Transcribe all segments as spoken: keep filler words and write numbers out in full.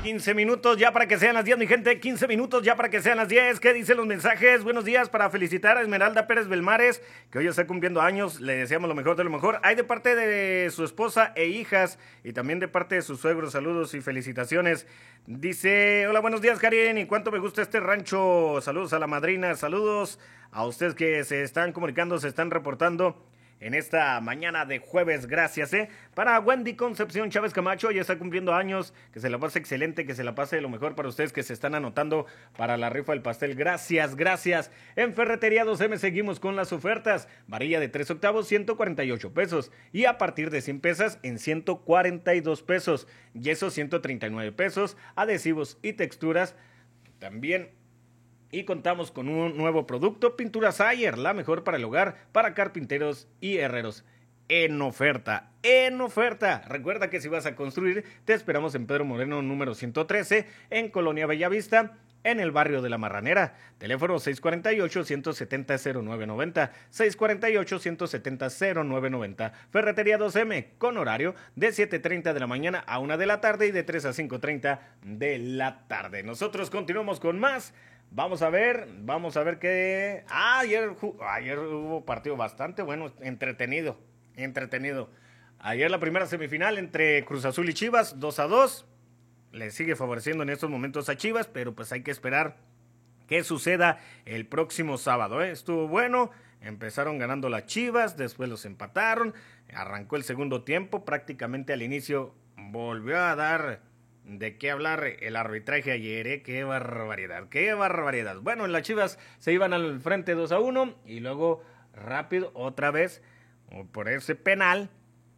quince minutos ya para que sean las diez, mi gente. quince minutos ya para que sean las diez. ¿Qué dicen los mensajes? Buenos días para felicitar a Esmeralda Pérez Belmares, que hoy está cumpliendo años. Le deseamos lo mejor de lo mejor. Hay de parte de su esposa e hijas y también de parte de sus suegros. Saludos y felicitaciones. Dice, hola, buenos días, Karen. ¿Y cuánto me gusta este rancho? Saludos a la madrina. Saludos a ustedes que se están comunicando, se están reportando en esta mañana de jueves, gracias, ¿eh? Para Wendy Concepción Chávez Camacho, ya está cumpliendo años, que se la pase excelente, que se la pase lo mejor para ustedes que se están anotando para la rifa del pastel, gracias, gracias. En Ferretería dos eme seguimos con las ofertas, varilla de tres octavos, ciento cuarenta y ocho pesos, y a partir de cien pesas en ciento cuarenta y dos pesos, yeso ciento treinta y nueve pesos, adhesivos y texturas también. Y contamos con un nuevo producto, Pintura Sayer, la mejor para el hogar, para carpinteros y herreros. En oferta, en oferta. Recuerda que si vas a construir, te esperamos en Pedro Moreno número ciento trece, en Colonia Bellavista, en el barrio de La Marranera. Teléfono seis cuatro ocho, uno siete cero, cero nueve nueve cero, seis cuatro ocho, uno siete cero, cero nueve nueve cero. Ferretería dos eme, con horario de siete treinta de la mañana a una de la tarde y de tres a cinco treinta de la tarde. Nosotros continuamos con más. Vamos a ver, vamos a ver qué... Ah, ayer, ayer hubo partido bastante bueno, entretenido, entretenido. Ayer la primera semifinal entre Cruz Azul y Chivas, dos a dos. Le sigue favoreciendo en estos momentos a Chivas, pero pues hay que esperar qué suceda el próximo sábado, ¿eh? Estuvo bueno, empezaron ganando las Chivas, después los empataron, arrancó el segundo tiempo, prácticamente al inicio volvió a dar... ¿De qué hablar el arbitraje ayer? ¿eh? ¡Qué barbaridad! ¡Qué barbaridad! Bueno, en las Chivas se iban al frente dos a uno y luego rápido otra vez por ese penal.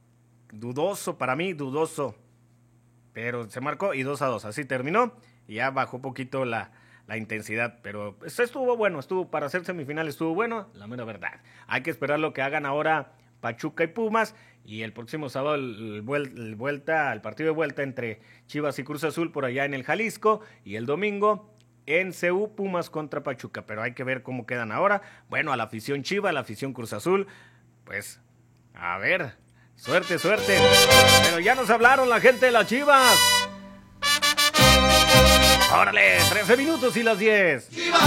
Dudoso para mí, dudoso. Pero se marcó y dos a dos. Así terminó y ya bajó un poquito la, la intensidad. Pero estuvo bueno, estuvo para hacer semifinal estuvo bueno, la mera verdad. Hay que esperar lo que hagan ahora Pachuca y Pumas, y el próximo sábado el, el, el vuelta, el partido de vuelta entre Chivas y Cruz Azul por allá en el Jalisco, y el domingo en C U Pumas contra Pachuca, pero hay que ver cómo quedan ahora. Bueno, a la afición Chiva, a la afición Cruz Azul, pues a ver, suerte, suerte, pero ya nos hablaron la gente de las Chivas. Órale, trece minutos y las diez. ¡Chivas!